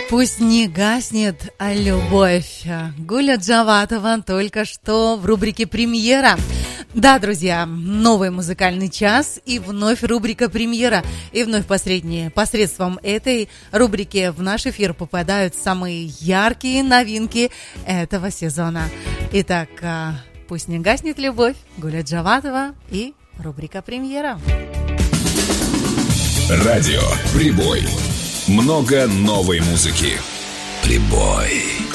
Пусть не гаснет любовь. Гуля Джаватова только что в рубрике «Премьера». Да, друзья, новый музыкальный час и вновь рубрика «Премьера». И вновь посредством этой рубрики в наш эфир попадают самые яркие новинки этого сезона. Итак, пусть не гаснет любовь. Гуля Джаватова и рубрика «Премьера». Радио «Прибой». Много новой музыки. «Прибой».